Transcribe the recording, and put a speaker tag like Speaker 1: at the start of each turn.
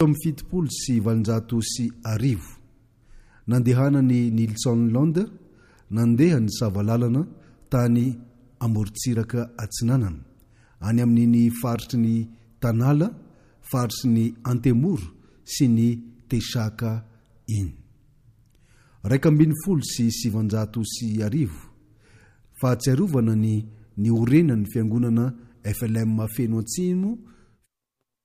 Speaker 1: 7 sy 710 nandehanany Nilsonland nandeha ny savalalana tany amoritsiraka atsinanana any amin'ny faritry ny Tanala, faritry ny Antemoro sy ny Tesaka iny. 12 sy 710 fahatsiarovana ny orenan'ny fiangonana FLM feno antsimo